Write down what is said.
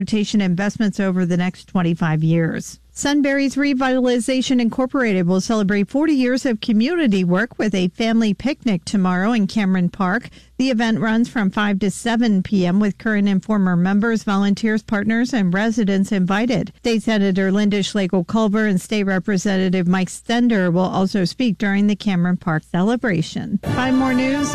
transportation investments over the next 25 years. Sunbury's Revitalization Incorporated will celebrate 40 years of community work with a family picnic tomorrow in Cameron Park. The event runs from 5 to 7 p.m. with current and former members, volunteers, partners, and residents invited. State Senator Linda Schlegel-Culver and State Representative Mike Stender will also speak during the Cameron Park celebration. 5 more news.